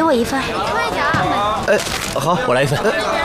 我一份。 快点！ 哎，好， 我来一份。